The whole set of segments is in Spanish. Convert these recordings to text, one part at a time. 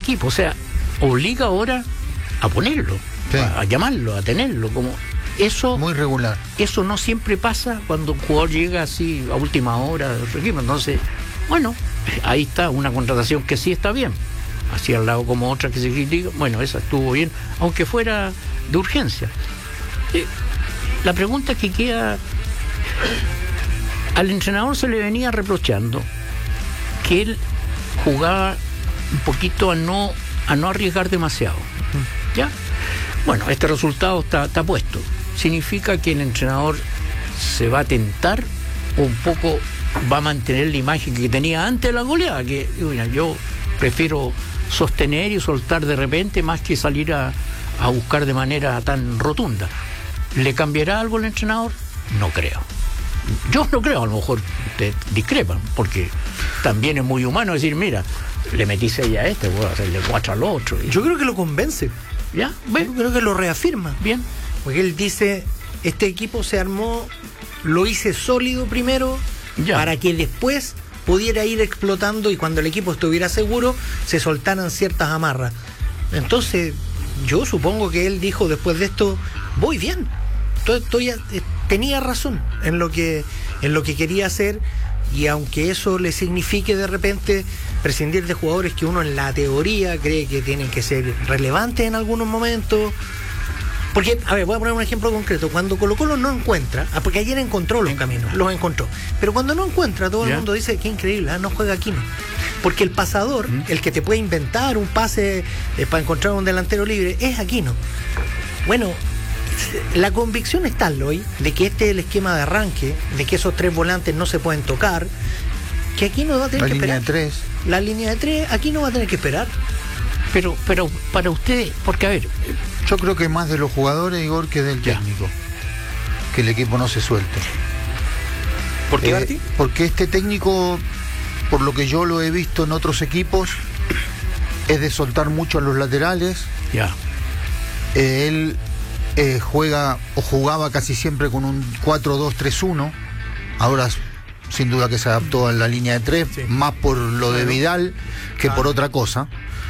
equipo. O sea, obliga ahora a ponerlo, a llamarlo, a tenerlo. Como eso, muy regular. Eso no siempre pasa cuando un jugador llega así a última hora de otro equipo. Entonces, bueno, ahí está una contratación que sí está bien. Así al lado como otra que se critica. Bueno, esa estuvo bien, aunque fuera de urgencia. La pregunta que queda, al entrenador se le venía reprochando que él jugaba un poquito a no arriesgar demasiado. ¿Ya? Bueno, este resultado está puesto. ¿Significa que el entrenador se va a tentar o un poco va a mantener la imagen que tenía antes de la goleada? Que mira, yo prefiero sostener y soltar de repente más que salir a buscar de manera tan rotunda. ¿Le cambiará algo el entrenador? No creo. Yo no creo, a lo mejor ustedes discrepan, porque también es muy humano decir, mira, le metí 6 a este, voy a hacerle 4 al otro. Yo creo que lo convence. ¿Ya? Yo creo que lo reafirma. Bien. Porque él dice, este equipo se armó, lo hice sólido primero, para que después pudiera ir explotando y cuando el equipo estuviera seguro, se soltaran ciertas amarras. Entonces, yo supongo que él dijo después de esto, voy bien. Tenía razón en lo que quería hacer, y aunque eso le signifique de repente prescindir de jugadores que uno en la teoría cree que tienen que ser relevantes en algunos momentos. Porque, a ver, voy a poner un ejemplo concreto. Cuando Colo-Colo no encuentra, porque ayer encontró los caminos, los encontró, pero cuando no encuentra, todo el mundo dice, qué increíble, no juega Aquino. Porque el pasador, el que te puede inventar un pase para encontrar un delantero libre, es Aquino. Bueno, la convicción está hoy de que este es el esquema de arranque, de que esos 3 volantes no se pueden tocar, que Aquino va a tener que esperar. La línea de 3, Aquino va a tener que esperar. Pero para ustedes, porque a ver, yo creo que más de los jugadores, Igor, que del técnico, que el equipo no se suelte. ¿Por qué, Martín? Porque este técnico, por lo que yo lo he visto en otros equipos, es de soltar mucho a los laterales. Él juega o jugaba casi siempre con un 4-2-3-1. Ahora sin duda que se adaptó a la línea de 3, más por lo de Vidal que por otra cosa.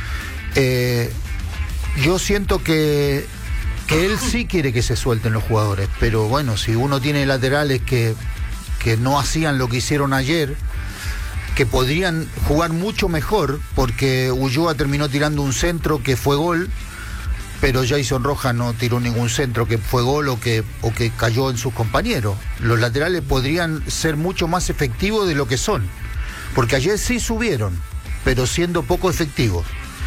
Yo siento que él sí quiere que se suelten los jugadores, pero bueno, si uno tiene laterales que no hacían lo que hicieron ayer, que podrían jugar mucho mejor, porque Ulloa terminó tirando un centro que fue gol, pero Jason Rojas no tiró ningún centro que fue gol o que cayó en sus compañeros. Los laterales podrían ser mucho más efectivos de lo que son, porque ayer sí subieron, pero siendo poco efectivos.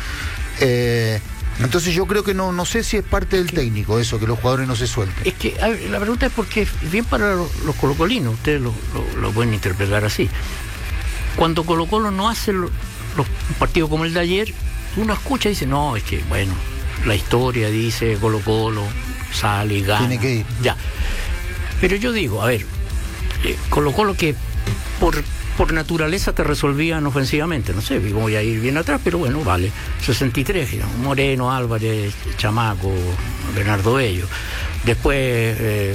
Entonces yo creo que no sé si es parte del técnico eso, que los jugadores no se suelten. Es que la pregunta es porque, bien para los colocolinos, ustedes lo pueden interpretar así. Cuando Colo-Colo no hace un partido como el de ayer, uno escucha y dice, no, es que bueno, la historia dice Colo-Colo sale y gana. Tiene que ir. Ya. Pero yo digo, a ver, Colo-Colo que por naturaleza te resolvían ofensivamente, no sé, voy a ir bien atrás, pero bueno, vale. 63, Moreno, Álvarez, Chamaco, Bernardo Bello. Después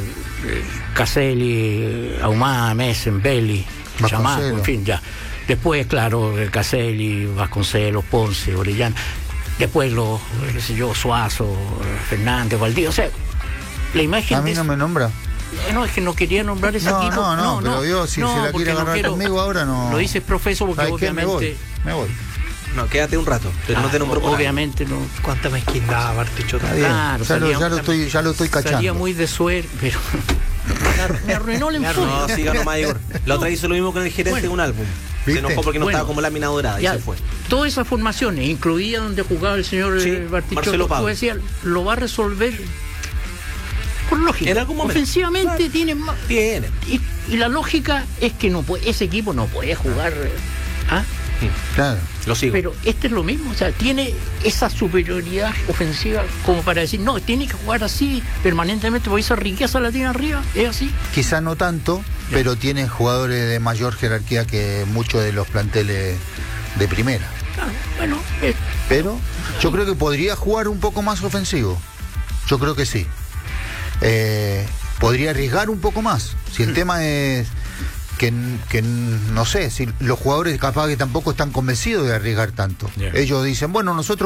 Caselli, Ahumada, Messen, Belli, Chamaco, en fin, ya. Después, claro, Caselli, Vasconcelos, Ponce, Orellana. Después qué sé yo, Suazo, Fernández, Valdivia. O sea, la imagen. A mí no me nombra. No, es que no quería nombrar ese equipo. No, pero yo, si se la quiere agarrar conmigo ahora, no. Lo dices profeso porque obviamente. Me voy. No, quédate un rato, pero no te nombro por obviamente ahí. no. Cuánta mezquindad, Bartichotto. Claro, ya lo estoy cachando. Salía muy de suerte, pero me arruinó el enfoque. No, siga nomás, Igor. La otra hizo lo mismo con el gerente de un álbum. ¿Viste? Se enojó porque no estaba como lámina dorada y se fue. Todas esas formaciones, incluida donde jugaba el señor Bartichotto, tú decías, lo va a resolver por lógica. En algún momento. Ofensivamente tiene más. Tiene. Y la lógica es que no puede, ese equipo no puede jugar. Claro. Lo sigo. Pero este es lo mismo, o sea, tiene esa superioridad ofensiva como para decir, no, tiene que jugar así permanentemente, porque esa riqueza la tiene arriba, es así. Quizá no tanto, pero tiene jugadores de mayor jerarquía que muchos de los planteles de primera. Claro, bueno. Pero yo creo que podría jugar un poco más ofensivo. Yo creo que sí. Podría arriesgar un poco más. Si el tema es que no sé, si los jugadores capaz que tampoco están convencidos de arriesgar tanto. Ellos dicen, bueno, nosotros